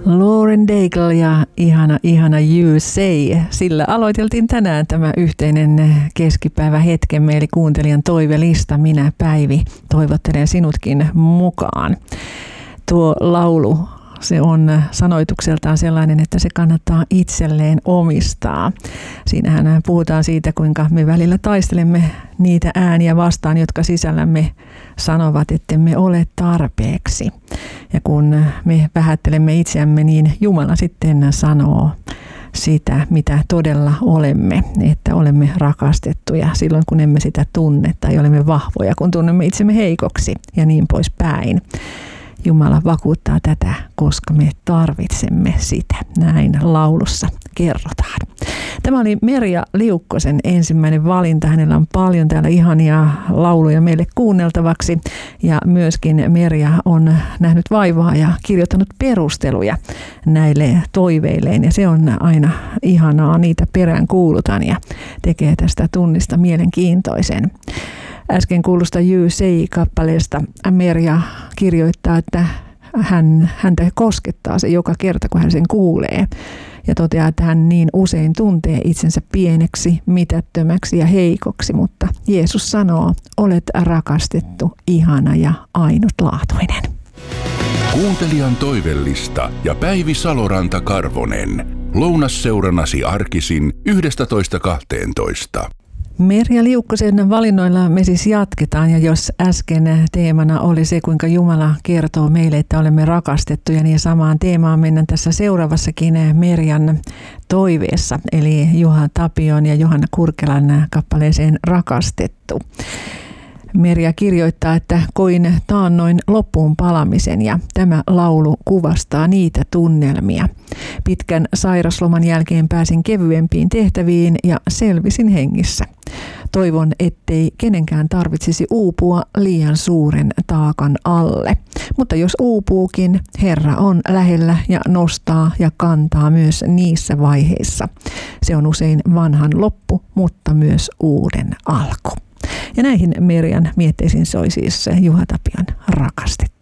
Lauren Daigle ja ihana You Say. Sillä aloiteltiin tänään tämä yhteinen keskipäivä hetkemme, eli kuuntelijan toivelista. Minä, Päivi, toivottelen sinutkin mukaan. Tuo laulu, se on sanoitukseltaan sellainen, että se kannattaa itselleen omistaa. Siinähän puhutaan siitä, kuinka me välillä taistelemme niitä ääniä vastaan, jotka sisällämme sanovat, että me ole tarpeeksi. Ja kun me vähättelemme itseämme, niin Jumala sitten sanoo sitä, mitä todella olemme, että olemme rakastettuja silloin, kun emme sitä tunne, tai olemme vahvoja, kun tunnemme itsemme heikoksi ja niin poispäin. Jumala vakuuttaa tätä, koska me tarvitsemme sitä. Näin laulussa kerrotaan. Tämä oli Merja Liukkosen ensimmäinen valinta. Hänellä on paljon täällä ihania lauluja meille kuunneltavaksi. Ja myöskin Merja on nähnyt vaivaa ja kirjoittanut perusteluja näille toiveilleen. Ja se on aina ihanaa, niitä perään kuulutan ja tekee tästä tunnista mielenkiintoisen. Äsken kuulusta You Say-kappaleesta Merja kirjoittaa, että häntä koskettaa se joka kerta, kun hän sen kuulee. Ja toteaa, että hän niin usein tuntee itsensä pieneksi, mitättömäksi ja heikoksi, mutta Jeesus sanoo, olet rakastettu, ihana ja ainutlaatuinen. Kuuntelijan toivellista ja Päivi Saloranta-Karvonen. Lounasseuranasi arkisin 11.12. Merja Liukkosen valinnoilla me siis jatketaan, ja jos äsken teemana oli se, kuinka Jumala kertoo meille, että olemme rakastettuja, niin samaan teemaan mennään tässä seuraavassakin Merjan toiveessa, eli Juha Tapion ja Johanna Kurkelan kappaleeseen Rakastettu. Merja kirjoittaa, että koin taannoin loppuun palamisen, ja tämä laulu kuvastaa niitä tunnelmia. Pitkän sairasloman jälkeen pääsin kevyempiin tehtäviin ja selvisin hengissä. Toivon, ettei kenenkään tarvitsisi uupua liian suuren taakan alle. Mutta jos uupuukin, Herra on lähellä ja nostaa ja kantaa myös niissä vaiheissa. Se on usein vanhan loppu, mutta myös uuden alku. Ja näihin Merjan mietteisiin soi siis Juha Tapion Rakastettu.